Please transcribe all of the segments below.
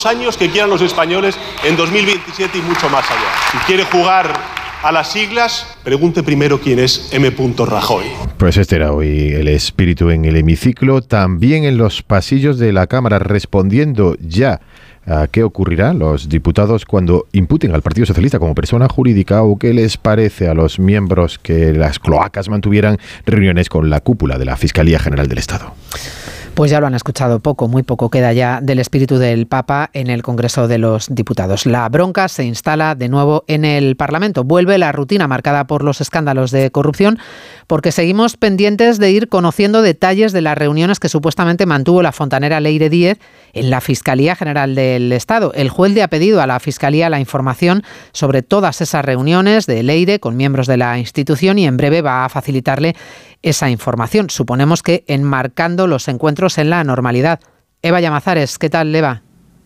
años que quieran los españoles en 2027 y mucho más allá. Si quiere jugar a las siglas, pregunte primero quién es M. Rajoy. Pues este era hoy el espíritu en el hemiciclo, también en los pasillos de la Cámara, respondiendo ya a qué ocurrirá los diputados cuando imputen al Partido Socialista como persona jurídica o qué les parece a los miembros que las cloacas mantuvieran reuniones con la cúpula de la Fiscalía General del Estado. Pues ya lo han escuchado, muy poco queda ya del espíritu del Papa en el Congreso de los Diputados. La bronca se instala de nuevo en el Parlamento. Vuelve la rutina marcada por los escándalos de corrupción, porque seguimos pendientes de ir conociendo detalles de las reuniones que supuestamente mantuvo la fontanera Leire Díez en la Fiscalía General del Estado. El juez le ha pedido a la Fiscalía la información sobre todas esas reuniones de Leire con miembros de la institución y en breve va a facilitarle esa información. Suponemos que enmarcando los encuentros en la normalidad. Eva Llamazares, ¿qué tal, Eva?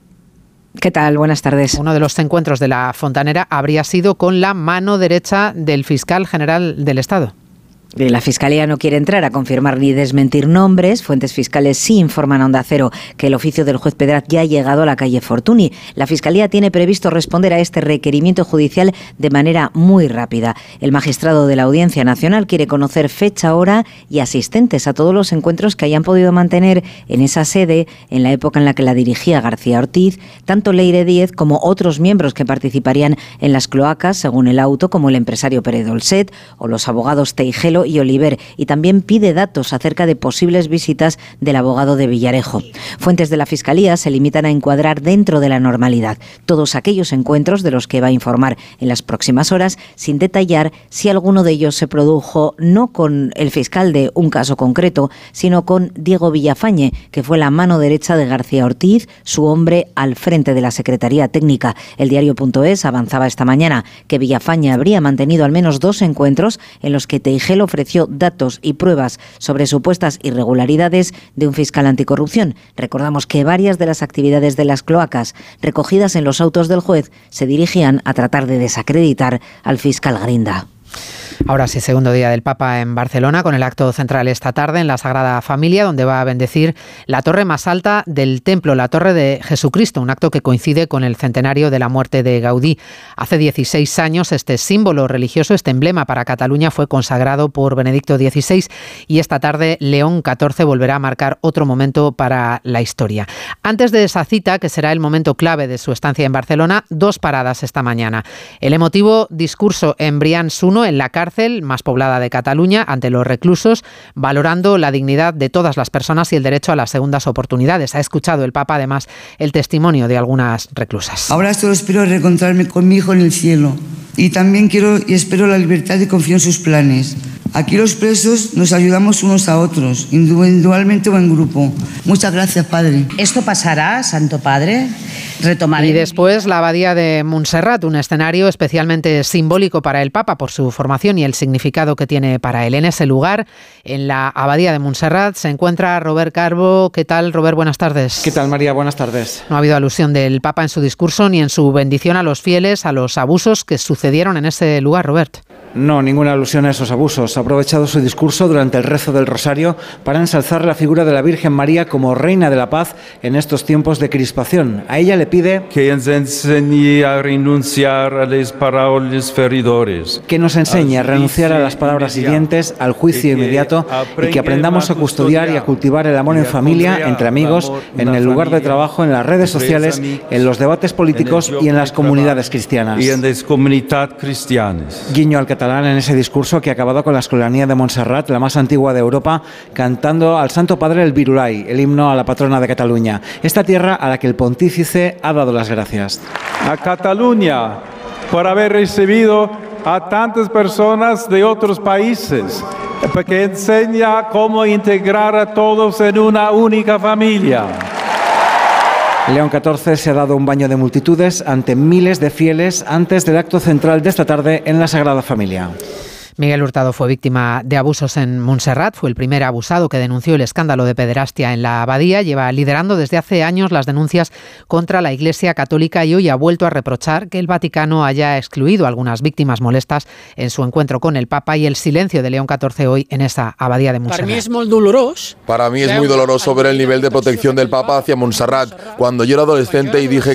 ¿Qué tal? Buenas tardes. Uno de los encuentros de la fontanera habría sido con la mano derecha del fiscal general del Estado. La Fiscalía no quiere entrar a confirmar ni desmentir nombres. Fuentes fiscales sí informan a Onda Cero que el oficio del juez Pedraz ya ha llegado a la calle Fortuny. La Fiscalía tiene previsto responder a este requerimiento judicial de manera muy rápida. El magistrado de la Audiencia Nacional quiere conocer fecha, hora y asistentes a todos los encuentros que hayan podido mantener en esa sede en la época en la que la dirigía García Ortiz, tanto Leire Díez como otros miembros que participarían en las cloacas, según el auto, como el empresario Pérez Dolcet o los abogados Teijelo y Oliver, y también pide datos acerca de posibles visitas del abogado de Villarejo. Fuentes de la Fiscalía se limitan a encuadrar dentro de la normalidad todos aquellos encuentros de los que va a informar en las próximas horas, sin detallar si alguno de ellos se produjo no con el fiscal de un caso concreto, sino con Diego Villafañe, que fue la mano derecha de García Ortiz, su hombre al frente de la Secretaría Técnica. El diario.es avanzaba esta mañana que Villafañe habría mantenido al menos 2 encuentros en los que Teijelo ofreció datos y pruebas sobre supuestas irregularidades de un fiscal anticorrupción. Recordamos que varias de las actividades de las cloacas recogidas en los autos del juez se dirigían a tratar de desacreditar al fiscal Grinda. Ahora sí, segundo día del Papa en Barcelona, con el acto central esta tarde en la Sagrada Familia, donde va a bendecir la torre más alta del templo, la Torre de Jesucristo, un acto que coincide con el centenario de la muerte de Gaudí. Hace 16 años este símbolo religioso, este emblema para Cataluña, fue consagrado por Benedicto XVI y esta tarde León XIV volverá a marcar otro momento para la historia. Antes de esa cita, que será el momento clave de su estancia en Barcelona, 2 paradas esta mañana. El emotivo discurso en Brians 1, en la cárcel más poblada de Cataluña, ante los reclusos, valorando la dignidad de todas las personas y el derecho a las segundas oportunidades. Ha escuchado el Papa, además, el testimonio de algunas reclusas. Ahora solo espero reencontrarme con mi hijo en el cielo. Y también quiero y espero la libertad y confío en sus planes. Aquí los presos nos ayudamos unos a otros, individualmente o en grupo. Muchas gracias, Padre. ¿Esto pasará, Santo Padre? Y después la Abadía de Montserrat, un escenario especialmente simbólico para el Papa por su formación y el significado que tiene para él. En ese lugar, en la Abadía de Montserrat, se encuentra Robert Carbo. ¿Qué tal, Robert? Buenas tardes. ¿Qué tal, María? Buenas tardes. No ha habido alusión del Papa en su discurso ni en su bendición a los fieles, a los abusos que sucedieron en ese lugar, Robert. No, ninguna alusión a esos abusos. Ha aprovechado su discurso durante el rezo del Rosario para ensalzar la figura de la Virgen María como Reina de la Paz en estos tiempos de crispación. A ella le pide que nos enseñe a renunciar a las palabras feridores, que nos enseñe a renunciar a las palabras hirientes, al juicio inmediato y que aprendamos a custodiar y a cultivar el amor en familia, entre amigos, en el lugar de trabajo, en las redes sociales, en los debates políticos y en las comunidades cristianas. Y en las comunidades cristianas. Guiño al catalán en ese discurso que ha acabado con la Escolanía de Montserrat, la más antigua de Europa, cantando al Santo Padre el Virulai, el himno a la patrona de Cataluña, esta tierra a la que el pontífice ha dado las gracias. A Cataluña por haber recibido a tantas personas de otros países, porque enseña cómo integrar a todos en una única familia. León XIV se ha dado un baño de multitudes ante miles de fieles antes del acto central de esta tarde en la Sagrada Familia. Miguel Hurtado fue víctima de abusos en Montserrat, fue el primer abusado que denunció el escándalo de pederastia en la abadía, lleva liderando desde hace años las denuncias contra la Iglesia Católica y hoy ha vuelto a reprochar que el Vaticano haya excluido a algunas víctimas molestas en su encuentro con el Papa y el silencio de León XIV hoy en esa abadía de Montserrat. Para mí es muy doloroso ver el nivel de protección del Papa hacia Montserrat. Cuando yo era adolescente y dije